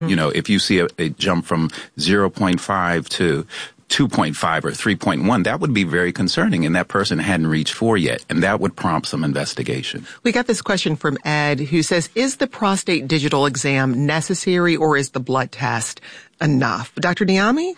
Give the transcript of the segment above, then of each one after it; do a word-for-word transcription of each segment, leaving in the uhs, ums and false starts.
You know, if you see a, a jump from zero point five to two point five or three point one, that would be very concerning, and that person hadn't reached four yet, and that would prompt some investigation. We got this question from Ed, who says, is the prostate digital exam necessary, or is the blood test enough? Doctor Niami?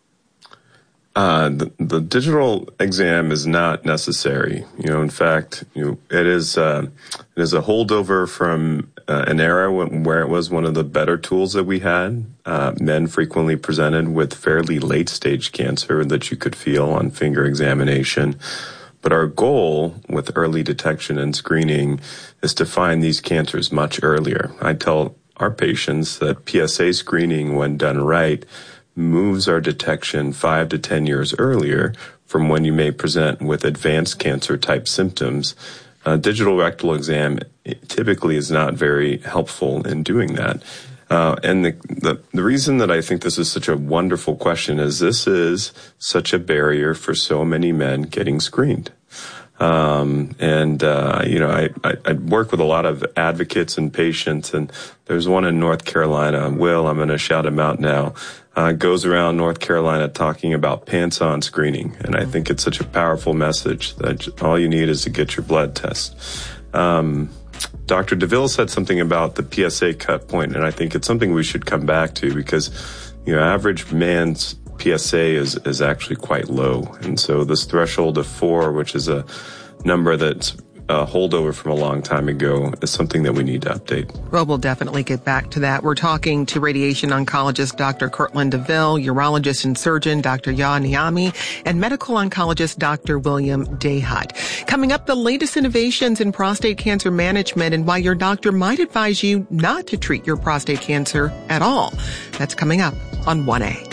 Uh, the, the digital exam is not necessary. You know, in fact, you know, it is uh, it is a holdover from uh, an era where it was one of the better tools that we had. Uh, men frequently presented with fairly late stage cancer that you could feel on finger examination. But our goal with early detection and screening is to find these cancers much earlier. I tell our patients that P S A screening, when done right, moves our detection five to ten years earlier from when you may present with advanced cancer type symptoms. Uh, digital rectal exam typically is not very helpful in doing that. Uh, and the, the the reason that I think this is such a wonderful question is this is such a barrier for so many men getting screened. Um, and, uh, you know, I, I, I work with a lot of advocates and patients, and there's one in North Carolina, Will, I'm going to shout him out now, uh, goes around North Carolina talking about pants-on screening. And I think it's such a powerful message that all you need is to get your blood test. Um, Doctor DeVille said something about the P S A cut point, and I think it's something we should come back to because, you know, average man's P S A is, is actually quite low. And so this threshold of four, which is a number that's a holdover from a long time ago, is something that we need to update. Well, we'll definitely get back to that. We're talking to radiation oncologist Doctor Kirtland DeVille, urologist and surgeon Doctor Yaa Niami, and medical oncologist Doctor William Dayhut. Coming up, the latest innovations in prostate cancer management and why your doctor might advise you not to treat your prostate cancer at all. That's coming up on one A.